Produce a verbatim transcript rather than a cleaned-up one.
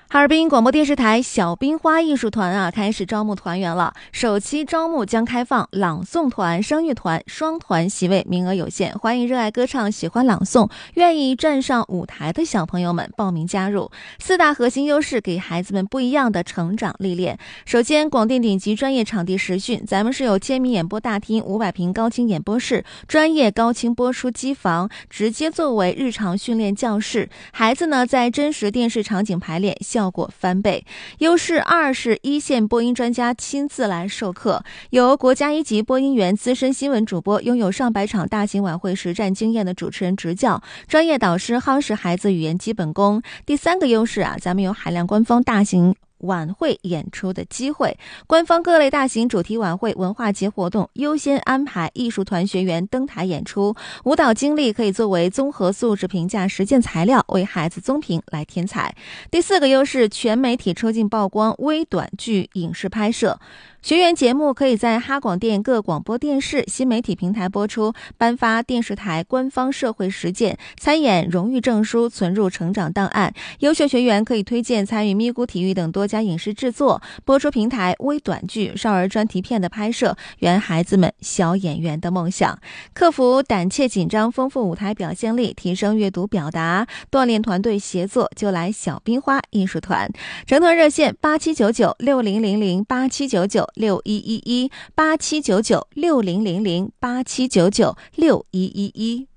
哈尔滨广播电视台小冰花艺术团啊，开始招募团员了。首期招募将开放朗诵团、声乐团双团席位，名额有限，欢迎热爱歌唱、喜欢朗诵、愿意站上舞台的小朋友们报名加入。四大核心优势给孩子们不一样的成长历练。首先，广电顶级专业场地实训，咱们是有千米演播大厅、五百平高清演播室、专业高清播出机房，直接作为日常训练教室。孩子呢，在真实电视场景排练，效果翻倍。优势二是一线播音专家亲自来授课，由国家一级播音员、资深新闻主播、拥有上百场大型晚会实战经验的主持人执教，专业导师夯实孩子语言基本功。第三个优势啊，咱们有海量官方大型晚会演出的机会，官方各类大型主题晚会、文化节活动优先安排艺术团学员登台演出，舞蹈经历可以作为综合素质评价实践材料，为孩子综评来添彩。第四个优势，全媒体出镜曝光、微短剧影视拍摄。学员节目可以在哈广电各广播电视新媒体平台播出，颁发电视台官方社会实践参演荣誉证书，存入成长档案。优秀学员可以推荐参与咪咕体育等多家影视制作、播出平台微短剧、少儿专题片的拍摄，圆孩子们小演员的梦想。克服胆怯紧张，丰富舞台表现力，提升阅读表达，锻炼团队协作，就来小冰花艺术团。成团热线八七九九六零零零八七九九六一一一八七九九六零零零八七九九六一一一。